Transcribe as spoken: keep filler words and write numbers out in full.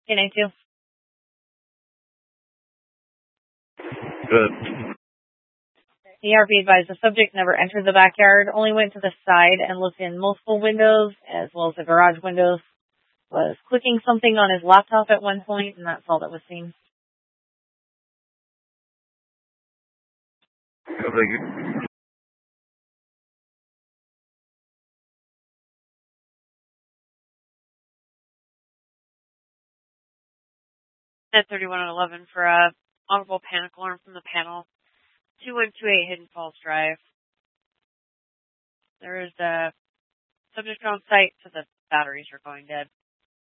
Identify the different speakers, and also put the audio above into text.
Speaker 1: Can I do?
Speaker 2: Good.
Speaker 1: E R B advised the subject never entered the backyard, only went to the side and looked in multiple windows, as well as the garage windows. Was clicking something on his laptop at one point, and that's all that was seen.
Speaker 2: Oh, thank you.
Speaker 3: At thirty-one and eleven for a audible panic alarm from the panel. two one two eight Hidden Falls Drive. There is a subject on site, so the batteries are going dead.